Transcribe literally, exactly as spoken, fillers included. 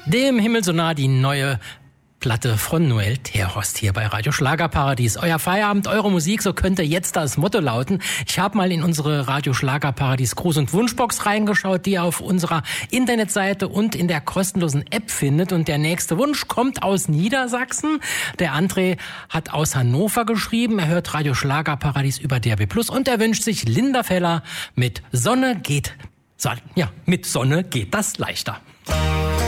Dem Himmel so nah, die neue Platte von Noel Terhorst hier bei Radio Schlagerparadies. Euer Feierabend, eure Musik, so könnte jetzt das Motto lauten. Ich habe mal in unsere Radio Schlagerparadies Gruß- und Wunschbox reingeschaut, die ihr auf unserer Internetseite und in der kostenlosen App findet. Und der nächste Wunsch kommt aus Niedersachsen. Der André hat aus Hannover geschrieben. Er hört Radio Schlagerparadies über D A B plus und er wünscht sich Linda Feller mit Sonne geht, so, ja, mit Sonne geht das leichter.